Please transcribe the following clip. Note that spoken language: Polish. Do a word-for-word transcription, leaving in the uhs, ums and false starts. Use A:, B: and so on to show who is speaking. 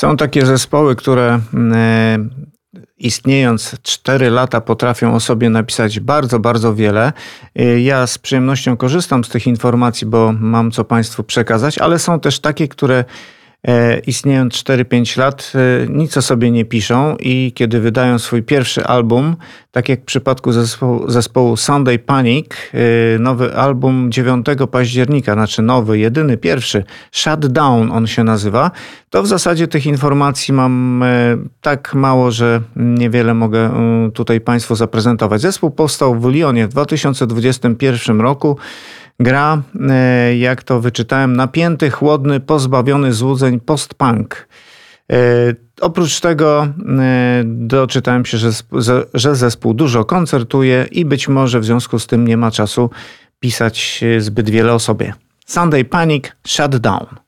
A: Są takie zespoły, które e, istniejąc cztery lata potrafią o sobie napisać bardzo, bardzo wiele. E, ja z przyjemnością korzystam z tych informacji, bo mam co Państwu przekazać, ale są też takie, które e, istniejąc cztery pięć lat e, nic o sobie nie piszą i kiedy wydają swój pierwszy album, tak jak w przypadku zespołu, zespołu Sunday Panic, e, nowy album dziewiątego października, znaczy nowy, jedyny, pierwszy, Shutdown on się nazywa, to w zasadzie tych informacji mam e, tak mało, że niewiele mogę e, tutaj Państwu zaprezentować. Zespół powstał w Lyonie w dwa tysiące dwudziestym pierwszym roku. Gra, e, jak to wyczytałem, napięty, chłodny, pozbawiony złudzeń post-punk. E, oprócz tego e, doczytałem się, że, że zespół dużo koncertuje i być może w związku z tym nie ma czasu pisać zbyt wiele o sobie. Sunday Panic, Shutdown.